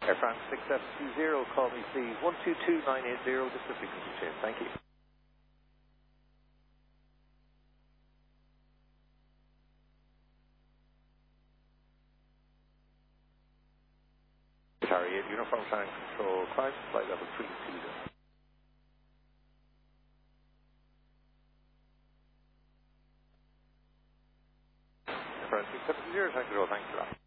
Air France 6720, call me please 122980, just a frequency change. Thank you. Carry 8 Uniform Tank Control, climb to flight level 320. Air France 6720, tank control, thanks for that.